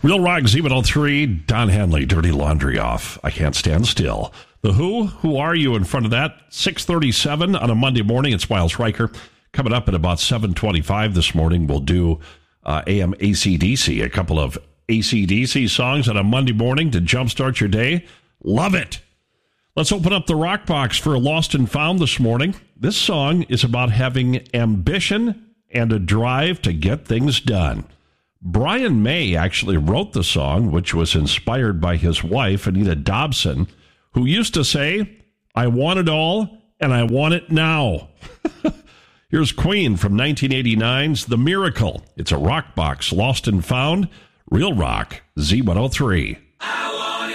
Real Rock Z103, Don Henley, Dirty Laundry off. I Can't Stand Still. The Who Are You in front of that? 6:37 on a Monday morning. It's Miles Riker. Coming up at about 7:25 this morning, we'll do AM AC/DC, a couple of AC/DC songs on a Monday morning to jumpstart your day. Love it. Let's open up the Rock Box for Lost and Found this morning. This song is about having ambition and a drive to get things done. Brian May actually wrote the song, which was inspired by his wife, Anita Dobson, who used to say, "I want it all, and I want it now." Here's Queen from 1989's The Miracle. It's a Rock Box, Lost and Found, Real Rock, Z103.